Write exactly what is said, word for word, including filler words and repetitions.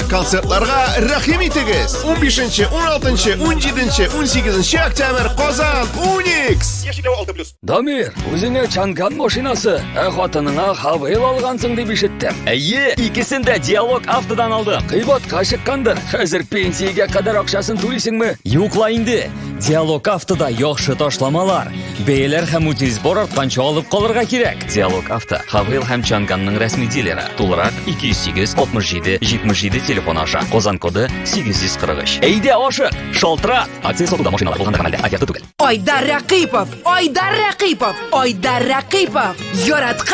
Konsertlarga rahim etегез. он бешенче, он алтынчы, он жетинчи, он сегизинчи октябрь Qozon Unix. Дамир, өзіңе чанган машинасы, әхватыныңа хавейл алғансың деп ишеттім. Әйе, икесін де Диалог автодан алдым. Қыйбатқа шыққандыр. Хәзір пенсияға қадар ақшасын төлейсіңме? Юқла инде. Диалог автода яхшы ташламалар. Бейлер һәм утилизбор артқанча алып қалырға керек. Диалог авто хавейл һәм чанганның рәсми дилері. Тулырак ике йөз сигез алтмыш җиде җитмеш җиде телефон аша. Qozon коды сигез йөз кырык өч. Әйдә ашык, шалтыра. Акция сатуда машиналар булганда гамәлдә, оферта түгел. Айдар Рәкыйпов, Айдар Рәкыйпов, Айдар Рәкыйпов. Яратка